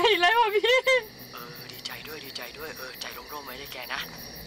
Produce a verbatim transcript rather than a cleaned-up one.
แล้วอ่ะพี่เออดีใจด้วยดีใจด้วยเออใจร่มๆไว้เลยแกนะ